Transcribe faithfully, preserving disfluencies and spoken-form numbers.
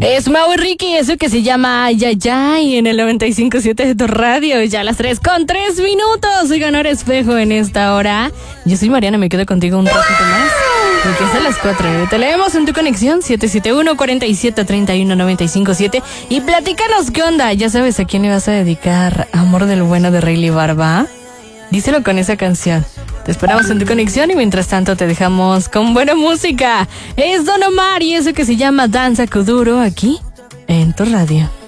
Es Mau y Ricky, eso que se llama Ay, ay, ay, en el noventa y cinco punto siete de tu radio. Ya a las tres con tres minutos. Soy Ganor Espejo en esta hora. Yo soy Mariana, me quedo contigo un ratito más. Porque es a las cuatro. Te leemos en tu conexión siete siete uno, cuatro siete, tres uno, nueve cinco siete. Y platícanos qué onda. Ya sabes a quién le vas a dedicar Amor del Bueno de Rayleigh Barba. Díselo con esa canción. Te esperamos en tu conexión y mientras tanto te dejamos con buena música. Es Don Omar y eso que se llama Danza Kuduro aquí en tu radio.